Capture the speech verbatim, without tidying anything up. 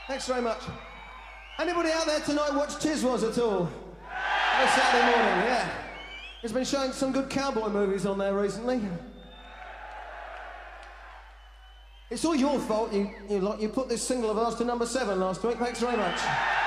Thanks very much. Anybody out there tonight watch Tiswas at all? On Saturday morning, yeah. He's been showing some good cowboy movies on there recently. It's all your fault. You, you, you put this single of ours to number seven last week. Thanks very much.